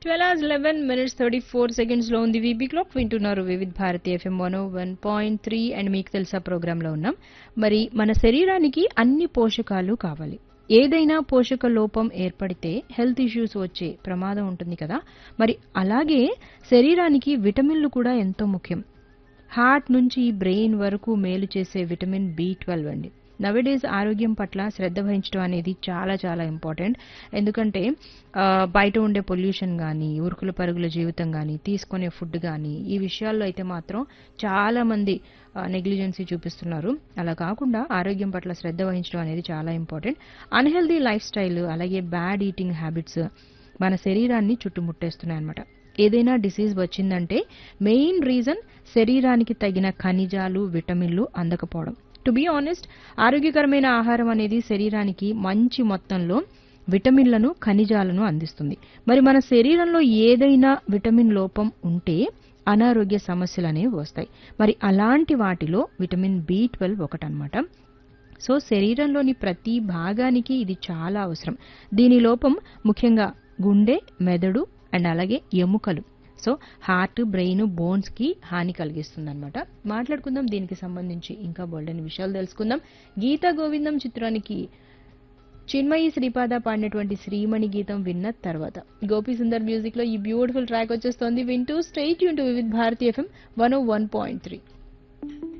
12 hours 11 minutes 34 seconds లో ఉంది VB clock. వింటున్నారు వివిధ్ భారతి ఎఫ్ఎం 101.3 అండ్ మీకు తెలుసా ప్రోగ్రామ్ లో ఉన్నాం. మరి మన శరీరానికి అన్ని పోషకాలు కావాలి. ఏదైనా పోషక లోపం ఏర్పడితే హెల్త్ ఇష్యూస్ వచ్చే ప్రమాదం ఉంటుంది కదా. మరి అలాగే శరీరానికి విటమిన్లు కూడా ఎంతో ముఖ్యం. హార్ట్ నుంచి బ్రెయిన్ వరకు మేలు చేసే విటమిన్ B12 అండి. నవేడేస్ ఆరోగ్యం పట్ల శ్రద్ధ వహించడం అనేది చాలా చాలా ఇంపార్టెంట్. ఎందుకంటే బయట ఉండే పొల్యూషన్ కానీ, ఉరుకుల పరుగుల జీవితం కానీ, తీసుకునే ఫుడ్ కానీ, ఈ విషయాల్లో అయితే మాత్రం చాలా మంది నెగ్లిజెన్సీ చూపిస్తున్నారు. అలా కాకుండా ఆరోగ్యం పట్ల శ్రద్ధ వహించడం అనేది చాలా ఇంపార్టెంట్. అన్హెల్దీ లైఫ్ స్టైల్ అలాగే బ్యాడ్ ఈటింగ్ హ్యాబిట్స్ మన శరీరాన్ని చుట్టుముట్టేస్తున్నాయన్నమాట. ఏదైనా డిసీజ్ వచ్చిందంటే మెయిన్ రీజన్ శరీరానికి తగిన ఖనిజాలు, విటమిన్లు అందకపోవడం. టు బీ ఆనెస్ట్, ఆరోగ్యకరమైన ఆహారం అనేది శరీరానికి మంచి మొత్తంలో విటమిన్లను, ఖనిజాలను అందిస్తుంది. మరి మన శరీరంలో ఏదైనా విటమిన్ లోపం ఉంటే అనారోగ్య సమస్యలు అనేవి వస్తాయి. మరి అలాంటి వాటిలో విటమిన్ B12 ఒకటన్నమాట. సో శరీరంలోని ప్రతి భాగానికి ఇది చాలా అవసరం. దీని లోపం ముఖ్యంగా గుండె, మెదడు అండ్ అలాగే ఎముకలు, సో హార్ట్, బ్రెయిన్, బోన్స్ కి హాని కలిగిస్తుందన్నమాట. మాట్లాడుకుందాం దీనికి సంబంధించి ఇంకా బోల్డని విషయాలు తెలుసుకుందాం. గీతా గోవిందం చిత్రానికి చిన్మయి శ్రీపాద పాడినటువంటి శ్రీమణి గీతం విన్న తర్వాత గోపి సుందర్ మ్యూజిక్ లో ఈ బ్యూటిఫుల్ ట్రాక్ వచ్చేస్తోంది. వింటూ stay tune to Vividh Bharati FM 101.3.